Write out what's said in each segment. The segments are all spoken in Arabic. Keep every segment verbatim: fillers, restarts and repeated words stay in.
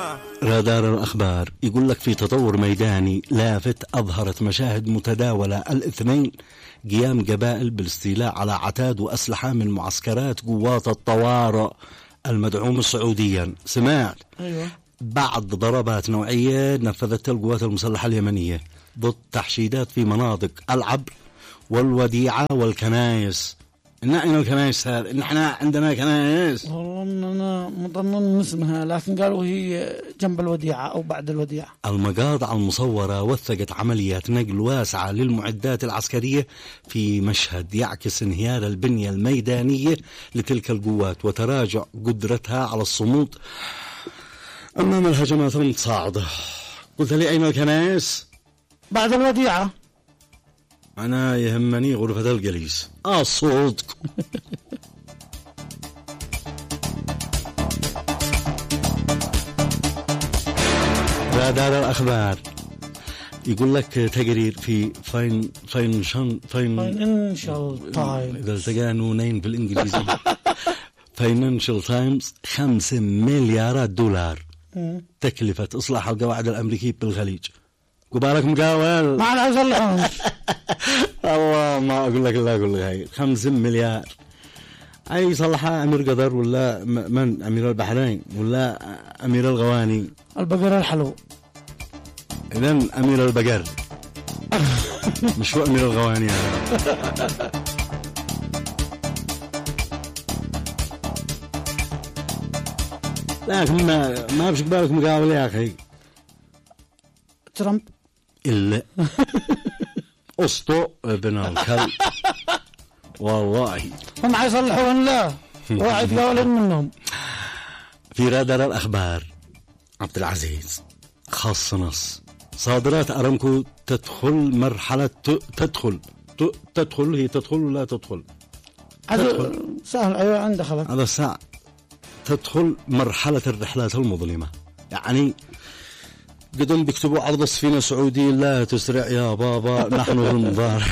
رادار الأخبار يقول لك في تطور ميداني لافت أظهرت مشاهد متداولة الاثنين قيام قبائل بالاستيلاء على عتاد وأسلحة من معسكرات قوات الطوارئ المدعومة سعوديا. سمعت؟ أيوة. بعض ضربات نوعية نفذتها القوات المسلحة اليمنية ضد تحشيدات في مناطق العبر والوديعة والكنائس. إن الكنائس هذا إن إحنا عندنا كنائس. والله أنا مضمن اسمها لكن قالوا هي جنب الوديعة أو بعد الوديعة. المقاطع المصورة وثقت عمليات نقل واسعة للمعدات العسكرية في مشهد يعكس انهيار البنية الميدانية لتلك القوات وتراجع قدرتها على الصمود أمام الهجمات المتصاعدة. قلت لي أين الكنائس؟ بعد الوديعة. أنا يهمني غرفة الجليس. آه صوتك. رادار الأخبار يقول لك تقرير في فاين فاينشن فاين فاينانشال تايمز إذا التقى نونين بالإنجليزي فاينانشال تايمز خمسة مليارات دولار تكلفة إصلاح القواعد الأمريكية بالخليج. قبالك مقاول ما عاد يصلحون. الله ما أقول لك إلا أقول لك هاي خمسة مليار أي صلحها أمير قطر ولا من أمير البحرين ولا أمير الغواني البقر الحلو. إذن أمير البقر مش هو أمير الغواني هذا. لكن ما ما بش قبالك مقاول يا أخي. ترامب إلا أسطو ابن الكلب والله هم حيصلحون. لا واحد قال منهم. في رادار الأخبار عبد العزيز خاص نص صادرات أرامكو تدخل مرحلة تدخل تدخل هي تدخل ولا تدخل هذا سهل. أيوة عند خلق هذا الساعة تدخل مرحلة الرحلات المظلمة. يعني قدم بيكتبوا عرض السفينة سعودي لا تسرع يا بابا نحن في المضار.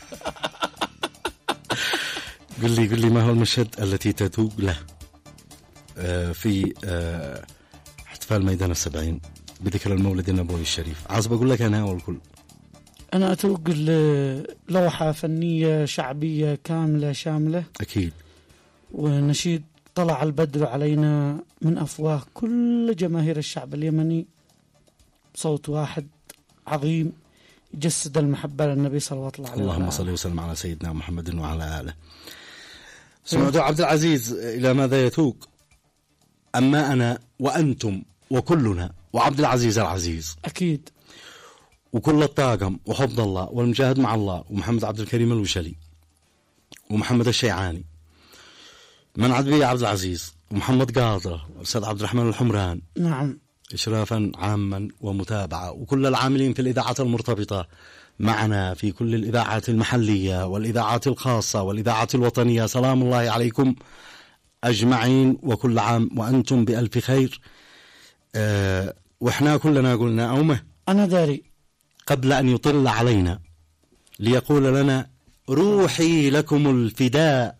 قل لي قل لي ما هو المشهد التي تتوق له آه في آه احتفال ميدان السبعين بذكر المولد النبوي الشريف. عايز بقول لك أنا والكل أنا أتوق لوحة فنية شعبية كاملة شاملة أكيد ونشيد طلع البدر علينا من أفواه كل جماهير الشعب اليمني صوت واحد عظيم يجسد المحبة للنبي صلى الله عليه وسلم. اللهم صل وسلم على سيدنا محمد وعلى آله. سمعتوا عبد العزيز إلى ماذا يتوق؟ أما أنا وأنتم وكلنا وعبد العزيز العزيز أكيد وكل الطاقم وحفظ الله والمجاهد مع الله ومحمد عبد الكريم الوشلي ومحمد الشيعاني من عبد بي عبد العزيز ومحمد قاضر والأستاذ عبد الرحمن الحمران. نعم إشرافا عاما ومتابعة وكل العاملين في الإذاعات المرتبطة معنا في كل الإذاعات المحلية والإذاعات الخاصة والإذاعات الوطنية. سلام الله عليكم أجمعين وكل عام وأنتم بألف خير. أه وإحنا كلنا قلنا أومه أنا داري قبل أن يطل علينا ليقول لنا روحي لكم الفداء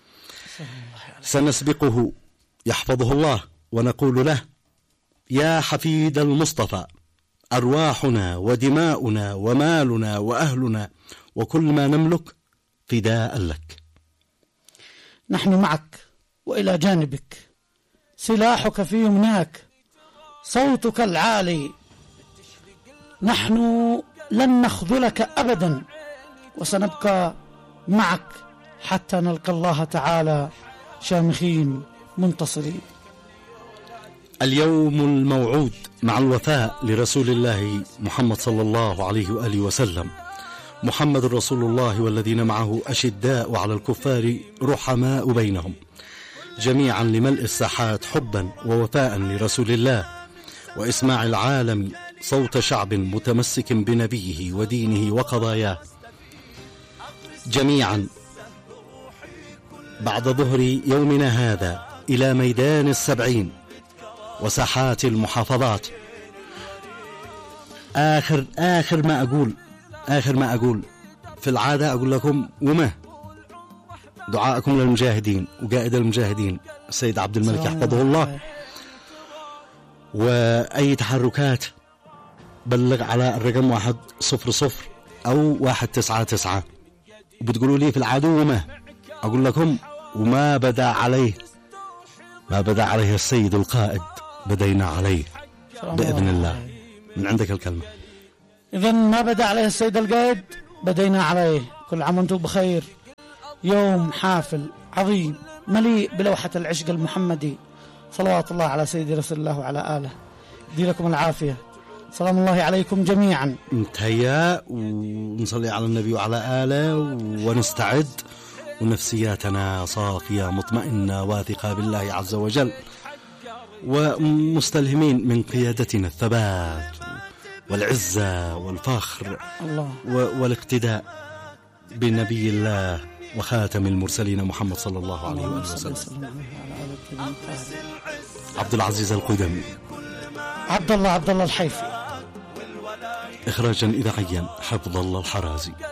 سنسبقه يحفظه الله ونقول له يا حفيد المصطفى أرواحنا ودماؤنا ومالنا وأهلنا وكل ما نملك فداء لك. نحن معك وإلى جانبك سلاحك في يمناك صوتك العالي. نحن لن نخذلك أبدا وسنبقى معك حتى نلقى الله تعالى شامخين منتصرين. اليوم الموعود مع الوفاء لرسول الله محمد صلى الله عليه وآله وسلم. محمد رسول الله والذين معه أشداء على الكفار رحماء بينهم جميعا لملء الساحات حبا ووفاء لرسول الله وإسماع العالم صوت شعب متمسك بنبيه ودينه وقضاياه جميعا بعد ظهر يومنا هذا إلى ميدان السبعين وساحات المحافظات. آخر آخر ما أقول آخر ما أقول في العادة أقول لكم وما دعاءكم للمجاهدين وقائد المجاهدين السيد عبد الملك يحفظه الله وأي تحركات بلغ على الرقم واحد صفر صفر أو واحد تسعة تسعة. وبتقولوا لي في العدو وما أقول لكم وما بدأ عليه ما بدأ عليه السيد القائد بدينا عليه بإذن الله. من عندك الكلمة. إذن ما بدأ عليه السيد القائد بدينا عليه. كل عام وانتم بخير. يوم حافل عظيم مليء بلوحة العشق المحمدي، صلوات الله على سيدي رسول الله وعلى آله. دي لكم العافية، سلام الله عليكم جميعا. نتهيأ ونصلي على النبي وعلى آله ونستعد، ونفسياتنا صافية مطمئنة واثقة بالله عز وجل، ومستلهمين من قيادتنا الثبات والعزة والفخر الله والاقتداء بنبي الله وخاتم المرسلين محمد صلى الله عليه وسلم. عبد العزيز القدمي، عبد الله عبد الله الحيفي، إخراجا إذاعيا حفظ الله الحرازي.